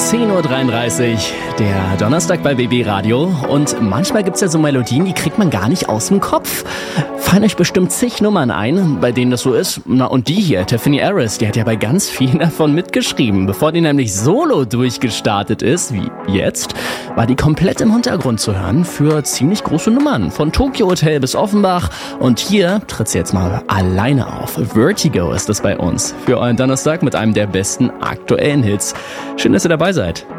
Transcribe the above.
10.33 Uhr, der Donnerstag bei BB Radio. Und manchmal gibt's ja so Melodien, die kriegt man gar nicht aus dem Kopf. Fallen euch bestimmt zig Nummern ein, bei denen das so ist. Na, und die hier, Tiffany Harris, die hat ja bei ganz vielen davon mitgeschrieben. Bevor die nämlich solo durchgestartet ist, wie jetzt, war die komplett im Hintergrund zu hören für ziemlich große Nummern. Von Tokyo Hotel bis Offenbach. Und hier tritt sie jetzt mal alleine auf. Vertigo ist das bei uns. Für euren Donnerstag mit einem der besten aktuellen Hits. Schön, dass ihr dabei seid.